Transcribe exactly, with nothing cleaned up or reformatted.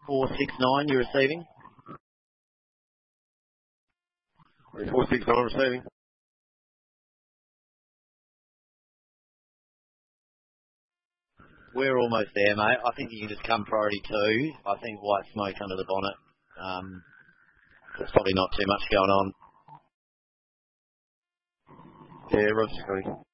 four six nine you're receiving. four six nine receiving. We're almost there, mate. I think you can just come priority two. I think white smoke under the bonnet. Um, there's probably not too much going on. Yeah, Roger Scotty.